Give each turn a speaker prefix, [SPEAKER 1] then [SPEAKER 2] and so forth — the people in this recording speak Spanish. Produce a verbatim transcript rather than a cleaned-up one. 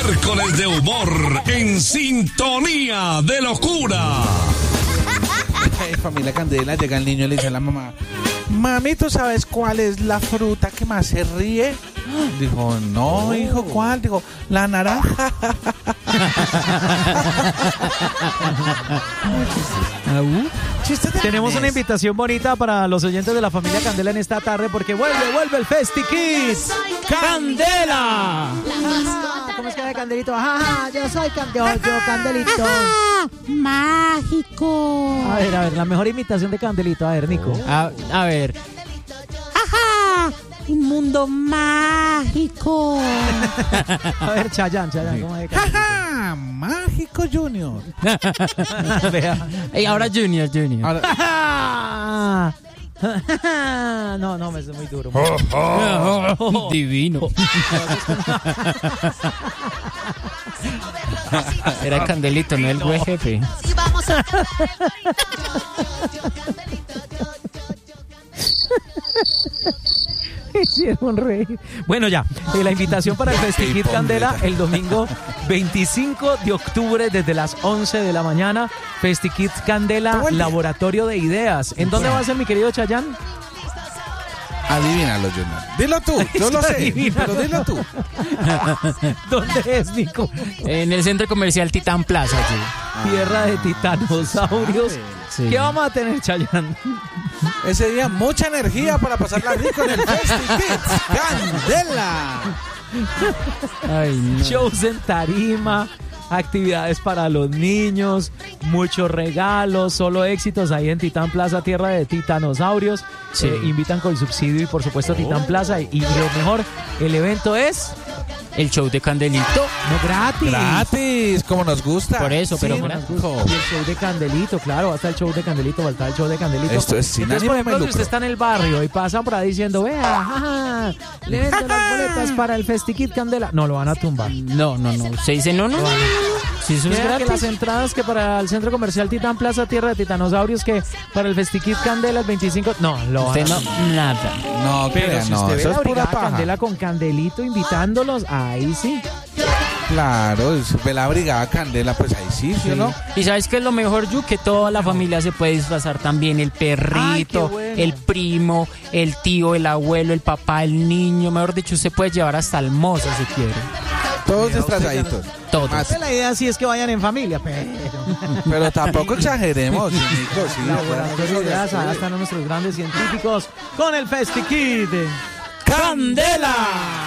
[SPEAKER 1] Miércoles de humor en sintonía de locura.
[SPEAKER 2] Hey, familia Candela, llega el niño y le dice a la mamá: mami, ¿tú sabes cuál es la fruta que más se ríe? Dijo: no, hijo, ¿cuál? Dijo: la naranja.
[SPEAKER 3] Tenemos una invitación bonita para los oyentes de la familia Candela en esta tarde, porque vuelve, vuelve el Festi Kids Candela.
[SPEAKER 4] ¿Cómo es que de Candelito? Ajá, yo soy Candela, yo Candelito. Ajá, mágico.
[SPEAKER 3] A ver, a ver, la mejor imitación de Candelito. A ver, Nico.
[SPEAKER 5] A, a ver.
[SPEAKER 4] Ajá, un mundo mágico.
[SPEAKER 3] A ver, Chayanne, Chayanne, ¿cómo es?
[SPEAKER 2] ¡Ajá! Mágico Junior.
[SPEAKER 3] Vea.
[SPEAKER 5] Hey, ahora Junior, Junior.
[SPEAKER 3] Ahora... No, no, me es muy duro.
[SPEAKER 5] Divino. Era Candelito, no el güey jefe.
[SPEAKER 3] Hicieron reír. Bueno, ya, eh, la invitación para el Festi Kids Candela el domingo veinticinco de octubre desde las once de la mañana. Festi Kids Candela, laboratorio de ideas. ¿En dónde va a ser, mi querido Chayanne?
[SPEAKER 2] Adivínalo, Junior. Dilo tú, yo lo sé,
[SPEAKER 3] Adivínalo.
[SPEAKER 2] pero dilo tú.
[SPEAKER 3] ¿Dónde es, Nico?
[SPEAKER 5] En el centro comercial Titán Plaza. Sí.
[SPEAKER 3] Tierra de titanosaurios.
[SPEAKER 5] Sí.
[SPEAKER 3] ¿Qué vamos a tener, Chayanne?
[SPEAKER 2] Ese día mucha energía para pasarla rico en el Festi Kids Candela.
[SPEAKER 5] Ay, no.
[SPEAKER 3] Shows en tarima, actividades para los niños, muchos regalos, solo éxitos ahí en Titán Plaza, tierra de titanosaurios.
[SPEAKER 5] Sí.
[SPEAKER 3] Eh, invitan con subsidio y por supuesto a Titán Plaza. Y, y lo mejor, el evento es...
[SPEAKER 5] El show de Candelito.
[SPEAKER 3] No, gratis.
[SPEAKER 2] Gratis, como nos gusta.
[SPEAKER 5] Por eso, pero
[SPEAKER 3] Sí,
[SPEAKER 5] bueno.
[SPEAKER 3] nos gusta. Y el show de Candelito, claro, hasta el show de Candelito, va a estar el show de Candelito.
[SPEAKER 2] Esto es sin
[SPEAKER 3] Entonces,
[SPEAKER 2] ánimo
[SPEAKER 3] por
[SPEAKER 2] de
[SPEAKER 3] ejemplo, si
[SPEAKER 2] lucro.
[SPEAKER 3] usted está en el barrio y pasa por ahí diciendo, vea, jaja, le vendo las boletas para el Festi Kids Candela, no, lo van a tumbar.
[SPEAKER 5] No, no, no. Se dice no, no. Si eso es
[SPEAKER 3] Mira que
[SPEAKER 5] gratis.
[SPEAKER 3] las entradas que para el centro comercial Titán Plaza, tierra de titanosaurios, que para el Festi Kids Candela el veinticinco, no, lo van
[SPEAKER 5] Usted
[SPEAKER 3] a
[SPEAKER 5] no, nada.
[SPEAKER 2] No,
[SPEAKER 3] Pero
[SPEAKER 2] crea,
[SPEAKER 3] si
[SPEAKER 2] no,
[SPEAKER 3] usted ve
[SPEAKER 2] eso
[SPEAKER 3] la
[SPEAKER 2] es pura
[SPEAKER 3] brigada
[SPEAKER 2] paja.
[SPEAKER 3] Candela con Candelito invitándolos, ahí sí.
[SPEAKER 2] Claro, es- ve la brigada Candela, pues ahí sí, ¿sí o no?
[SPEAKER 5] Y ¿sabes qué es lo mejor, Yu? Que toda la familia se puede disfrazar también. El perrito,
[SPEAKER 3] Ay, qué bueno.
[SPEAKER 5] el primo, el tío, el abuelo, el papá, el niño. Mejor dicho, usted puede llevar hasta el mozo si quiere.
[SPEAKER 2] Todos
[SPEAKER 3] Mira, usted
[SPEAKER 2] disfrazaditos.
[SPEAKER 5] Todos.
[SPEAKER 2] Más.
[SPEAKER 3] La idea sí es que vayan en familia, pero...
[SPEAKER 2] Pero tampoco exageremos, Nico, sí,
[SPEAKER 3] Laboratorio de ideas, ahí están nuestros grandes científicos con el Festi Kids
[SPEAKER 2] ¡Candela!